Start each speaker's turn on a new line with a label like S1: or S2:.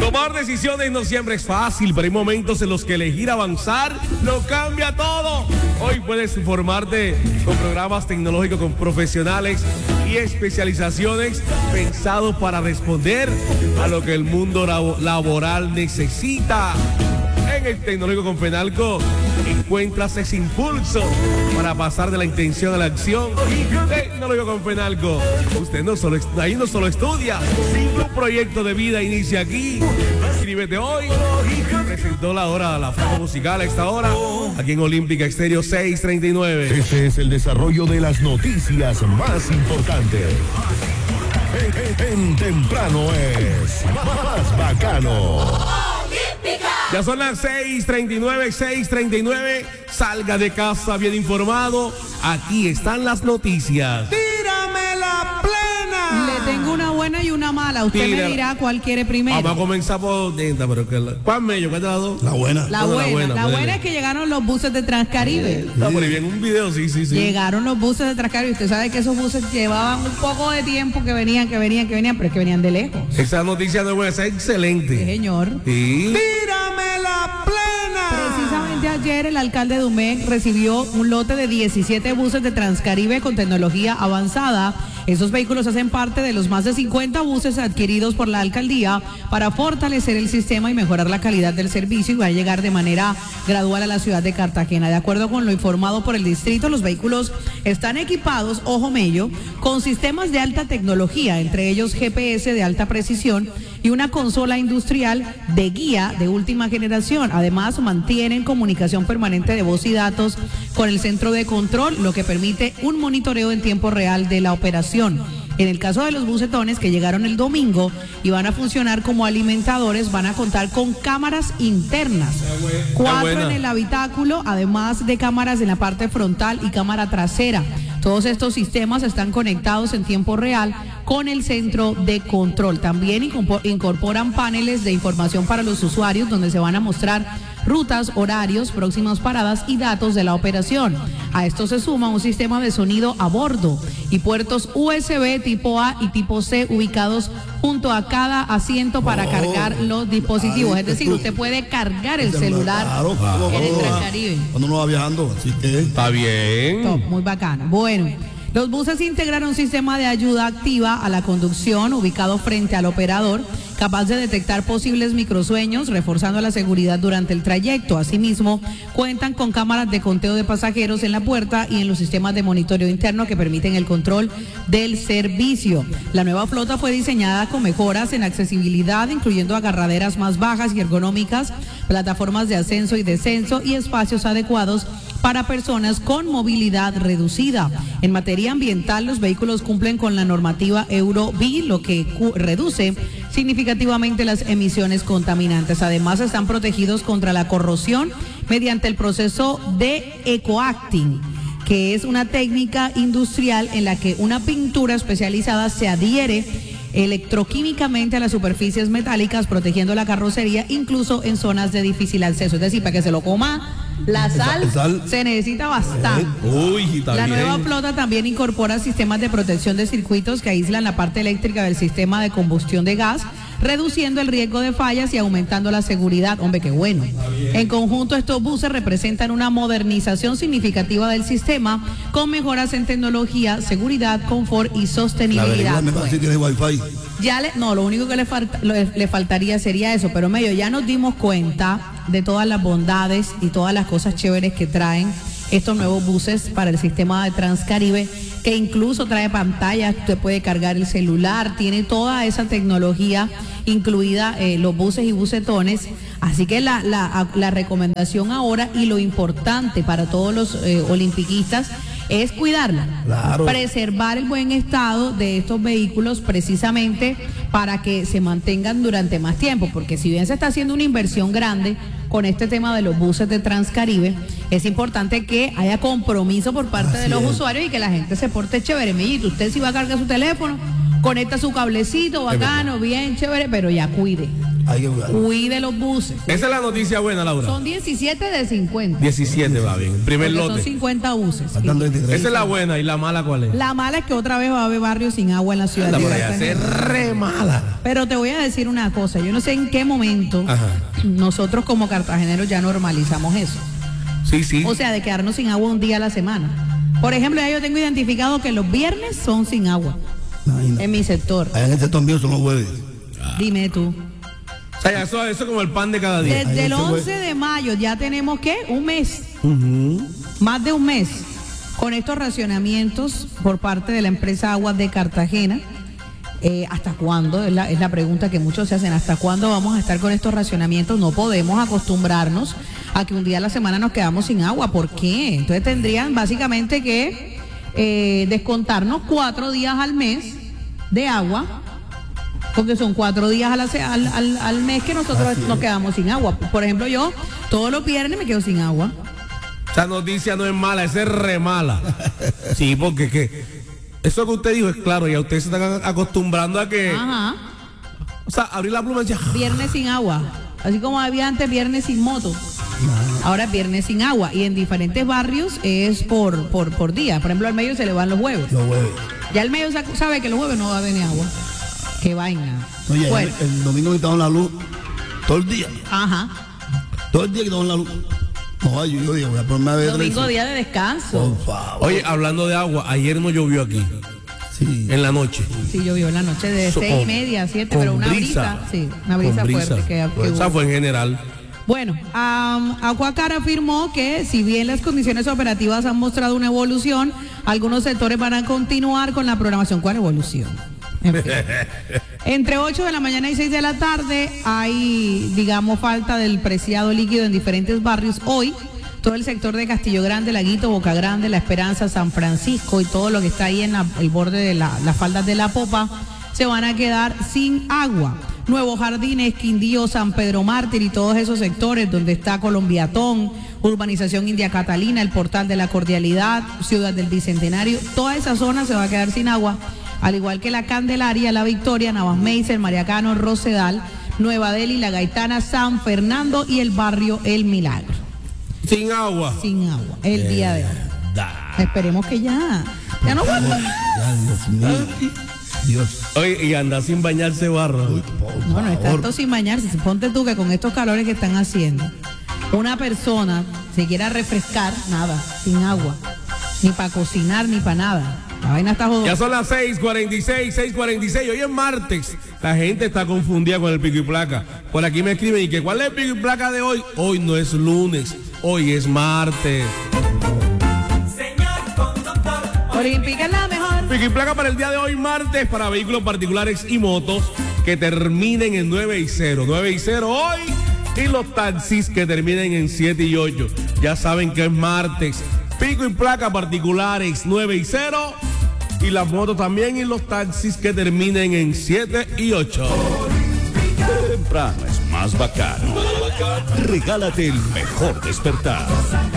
S1: Tomar decisiones no siempre es fácil, pero hay momentos en los que elegir avanzar lo cambia todo. Hoy puedes informarte con programas tecnológicos con profesionales y especializaciones pensados para responder a lo que el mundo laboral necesita. En el Tecnológico con Fenalco encuentras ese impulso para pasar de la intención a la acción. Tecnológico con Fenalco. Usted ahí no solo estudia, tu proyecto de vida inicia aquí. Inscríbete hoy. Presentó la hora, la forma musical a esta hora, aquí en Olímpica Estéreo 639.
S2: Este es el desarrollo de las noticias más importantes. En temprano es más bacano.
S1: Ya son las 6:39. Salga de casa bien informado. Aquí están las noticias.
S3: ¡Tírame la plena!
S4: Le tengo una buena y una mala. Usted me dirá cuál quiere primero.
S1: Vamos a comenzar por dentro, pero ¿cuál mello? ¿Cuál te la dos?
S2: La buena.
S4: La buena es que llegaron los buses de Transcaribe.
S1: Está muy bien, un video, sí.
S4: Llegaron los buses de Transcaribe. Usted sabe que esos buses llevaban un poco de tiempo que venían, pero es que venían de lejos.
S1: Esa noticia no es buena, esa es excelente.
S4: Sí, señor.
S1: Sí.
S3: ¡Tírame la plena!
S4: Precisamente ayer el alcalde de Umec recibió un lote de 17 buses de Transcaribe con tecnología avanzada. Esos vehículos hacen parte de los más de 50 buses adquiridos por la alcaldía para fortalecer el sistema y mejorar la calidad del servicio, y va a llegar de manera gradual a la ciudad de Cartagena. De acuerdo con lo informado por el distrito, los vehículos están equipados, ojo mello, con sistemas de alta tecnología, entre ellos GPS de alta precisión y una consola industrial de guía de última generación. Además, mantienen comunicación permanente de voz y datos con el centro de control, lo que permite un monitoreo en tiempo real de la operación. En el caso de los bucetones que llegaron el domingo y van a funcionar como alimentadores, van a contar con cámaras internas, 4 en el habitáculo, además de cámaras en la parte frontal y cámara trasera. Todos estos sistemas están conectados en tiempo real con el centro de control. También incorporan paneles de información para los usuarios, donde se van a mostrar rutas, horarios, próximas paradas y datos de la operación. A esto se suma un sistema de sonido a bordo y puertos USB tipo A y tipo C ubicados junto a cada asiento para cargar los dispositivos. Es decir, usted puede cargar el celular en el Transcaribe.
S2: Cuando uno va viajando, así que
S1: está bien.
S4: Top, muy bacano. Bueno, los buses integraron un sistema de ayuda activa a la conducción ubicado frente al operador, capaz de detectar posibles microsueños, reforzando la seguridad durante el trayecto. Asimismo, cuentan con cámaras de conteo de pasajeros en la puerta y en los sistemas de monitoreo interno que permiten el control del servicio. La nueva flota fue diseñada con mejoras en accesibilidad, incluyendo agarraderas más bajas y ergonómicas, plataformas de ascenso y descenso y espacios adecuados para personas con movilidad reducida. En materia ambiental, los vehículos cumplen con la normativa Euro-B, lo que reduce significativamente las emisiones contaminantes. Además, están protegidos contra la corrosión mediante el proceso de ecoacting, que es una técnica industrial en la que una pintura especializada se adhiere electroquímicamente a las superficies metálicas, protegiendo la carrocería incluso en zonas de difícil acceso. Es decir, para que se lo coma la sal se necesita bastante. La nueva flota también incorpora sistemas de protección de circuitos que aíslan la parte eléctrica del sistema de combustión de gas, reduciendo el riesgo de fallas y aumentando la seguridad. Hombre, qué bueno. En conjunto, estos buses representan una modernización significativa del sistema, con mejoras en tecnología, seguridad, confort y sostenibilidad. Lo único que le faltaría sería eso, pero medio ya nos dimos cuenta de todas las bondades y todas las cosas chéveres que traen estos nuevos buses para el sistema de Transcaribe, que incluso trae pantallas, usted puede cargar el celular, tiene toda esa tecnología incluida, los buses y bucetones. Así que la recomendación ahora y lo importante para todos los olimpiquistas es cuidarla, preservar el buen estado de estos vehículos, precisamente para que se mantengan durante más tiempo, porque si bien se está haciendo una inversión grande con este tema de los buses de Transcaribe, es importante que haya compromiso por parte de los usuarios y que la gente se porte chévere. Millito, usted si va a cargar su teléfono, conecta su cablecito, bacano, bien chévere, pero ya cuide.
S5: Hay que cuidar.
S4: Cuide los buses.
S1: Esa es la noticia buena, Laura.
S4: Son 17 de 50.
S1: 17 va bien. Primer
S4: Porque
S1: lote.
S4: son 50 buses.
S5: Faltan 23.
S1: Esa es la buena. ¿Y la mala cuál es?
S4: La mala es que otra vez va a haber barrios sin agua en la ciudad
S1: La
S4: de
S1: podría
S4: Cartagena.
S1: ser re mala.
S4: Pero te voy a decir una cosa, yo no sé en qué momento
S1: Ajá.
S4: nosotros como cartageneros ya normalizamos eso.
S1: Sí, sí.
S4: O sea, de quedarnos sin agua un día a la semana. Por ejemplo, ya yo tengo identificado que los viernes son sin agua
S5: Imagínate.
S4: en mi sector.
S5: Allá en el sector mío son los jueves.
S4: Dime tú.
S1: O sea, eso es como el pan de cada día.
S4: Desde el
S5: Ahí se fue.
S4: 11 de mayo ya tenemos, ¿qué? Un mes. Más de un mes. Con estos racionamientos por parte de la empresa Aguas de Cartagena. ¿Hasta cuándo? Es la pregunta que muchos se hacen. ¿Hasta cuándo vamos a estar con estos racionamientos? No podemos acostumbrarnos a que un día a la semana nos quedamos sin agua. ¿Por qué? Entonces tendrían básicamente que descontarnos 4 días al mes de agua, porque son 4 días al mes que nosotros nos quedamos sin agua. Por ejemplo, yo todos los viernes me quedo sin agua.
S1: Esa noticia no es mala, esa es re mala. Sí, porque que eso que usted dijo es claro, ya ustedes se están acostumbrando a que,
S4: Ajá.
S1: o sea, abrir la pluma y decir,
S4: Viernes sin agua. Así como había antes viernes sin moto. Ahora es viernes sin agua. Y en diferentes barrios es por día. Por ejemplo, al medio se le van los jueves.
S5: Los jueves.
S4: Ya el medio sabe que los jueves no va a venir agua. Qué vaina.
S5: Oye,
S4: Bueno,
S5: el domingo quitaron la luz todo el día.
S4: ajá.
S5: Todo el día quitaron la luz. No, yo digo, voy a ponerme a ver.
S4: Domingo día de descanso.
S5: Por favor.
S1: oye, hablando de agua, ayer no llovió aquí,
S5: Sí.
S1: en la noche.
S4: Sí, llovió en la noche de
S1: So-
S4: 6:30 a 7, pero
S1: con
S4: una brisa. Sí, una brisa
S1: Con
S4: fuerte que
S1: O
S4: hubo.
S1: sea, fue en general.
S4: Bueno, Acuacar afirmó que si bien las condiciones operativas han mostrado una evolución, algunos sectores van a continuar con la programación. ¿Cuál evolución? En fin. Entre 8 de la mañana y 6 de la tarde hay, digamos, falta del preciado líquido en diferentes barrios. Hoy, todo el sector de Castillo Grande, Laguito, Boca Grande, La Esperanza, San Francisco y todo lo que está ahí en el borde de las faldas de la Popa se van a quedar sin agua. Nuevo Jardines, Quindío, San Pedro Mártir y todos esos sectores donde está Colombiatón, Urbanización India Catalina, el Portal de la Cordialidad, Ciudad del Bicentenario, toda esa zona se va a quedar sin agua, al igual que La Candelaria, La Victoria, Navas Meiser, Mariacano, Rosedal, Nueva Delhi, La Gaitana, San Fernando y el barrio El Milagro.
S1: Sin agua.
S4: Sin agua, el día de hoy. Esperemos que ya no vuelva.
S5: Ya, Dios mío. Dios.
S1: Oye, y anda sin bañarse barro.
S5: Uy, por
S4: No, no es
S5: favor.
S4: tanto sin bañarse. Ponte tú que con estos calores que están haciendo, una persona se quiera refrescar, nada, sin agua, ni para cocinar, ni para nada. La vaina está
S1: Ya
S4: jodida.
S1: son las 6:46. Hoy es martes. La gente está confundida con el pico y placa. Por aquí me escriben y que ¿cuál es el pico y placa de hoy? Hoy no es lunes, hoy es martes.
S4: Olímpica es la mejor.
S1: Pico y placa para el día de hoy, martes, para vehículos particulares y motos que terminen en 9 y 0. 9 y 0 hoy. Y los taxis que terminen en 7 y 8. Ya saben que es martes. Pico y placa particulares 9 y 0. Y las motos también y los taxis que terminen en 7 y 8.
S2: Temprano es más bacano. Regálate el mejor despertar.